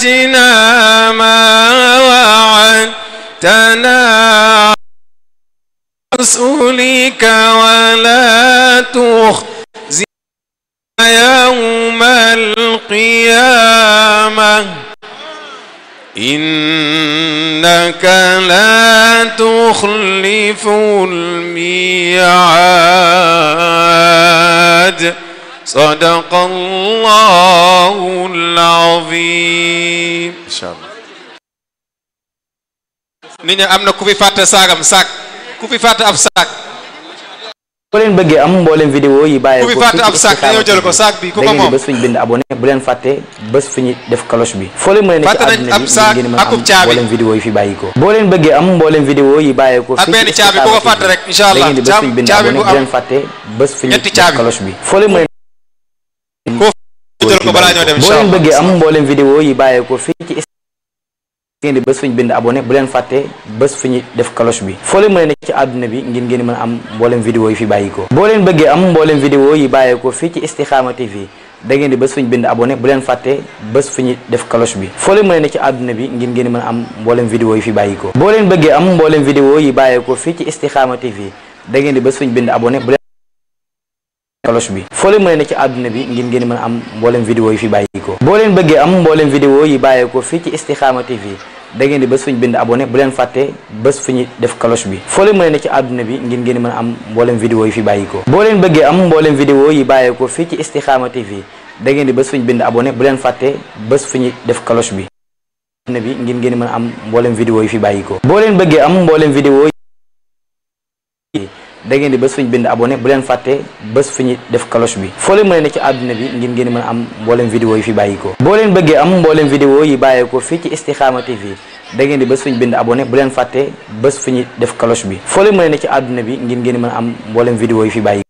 وآتنا ما وعدتنا رسولك ولا تخزنا يوم القيامة إنك لا تخلف الميعاد صدق الله العظيم. إن شاء الله. nit ñi am na ku fi fàtte saagam saak ku fi fàtte ab saak. bu leen bëggee am mboolem vidéo yi bàyyi ko ku fi fàtte ab saak dañoo jël ko saak bi ku ko moom. bés fu ñu bind abonné bu leen fàtte bés fu ñu def cloche bi. foo leen mën a nekk ci àdduna bi ngeen mën a am mboolem vidéo yi fi bàyyi ko. boo leen bëggee am mboolem vidéo yi bàyyi ko. ak benn caabi ku ko fàtte rek incha allah caabi bu am bu leen fàtte bés fu ñu def cloche bi. foo leen mën a jël ko balaa ñoo dem incha allah. boo leen bëggee am mboolem vidéo yi bàyyi ko fii ci ngeen di bés fu ñu bind abonné bu leen fàtte bés fu ñu def cloche bi. foo leen mën a nekk ci àdduna bi ngeen mën a am mboolem vidéo yi fi bàyyi ko. boo leen bëggee am mboolem vidéo yi bàyyi ko fii ci Istikhama TV da ngeen di bés fu ñu bind abonné bu leen fàtte bés fu ñu def cloche bi. foo leen mën a nekk ci àdduna bi ngeen mën a am mboolem vidéo yi fi bàyyi ko. boo leen bëggee am mboolem vidéo yi bàyyi ko fii ci Istikhama TV da ngeen di bés fu ñu bind abonné bu leen cloche bi. foo leen mën a nekk ci àdduna bi ngeen mën a am mboolem vidéo yi fi bàyyi ko. boo leen bëggee am mboolem vidéo yi bàyyi ko fii ci Istikhama TV da ngeen di bés fu ñu bind abonné bu leen fàtte bés fu ñu def cloche bi. foo leen mën a nekk ci àdduna bi ngeen mën a am mboolem vidéo yi fi bàyyi ko. boo leen bëggee am mboolem vidéo yi bàyyi ko fii ci Istikhama TV da ngeen di bés fu ñu bind abonné bu leen fàtte bés fu ñu def cloche bi. àdduna bi ngeen mën a am mboolem vidéo yi fi bàyyi ko. boo leen bëggee am mboolem vidéo yi da ngeen di bés fu ñu bind abonné bu leen fàtte bés fu ñu def cloche bi. foo leen mën a nekk ci àdduna bi ngeen mën a am mboolem vidéo yi fi bàyyi ko. boo leen bëggee am mboolem vidéo yi bàyyi ko fii ci Istikhama TV da ngeen di bés fu ñu bind abonné bu leen fàtte bés fu ñu def cloche bi. foo leen mën a nekk ci àdduna bi ngeen mën a am mboolem vidéo yi fi bàyyi ko.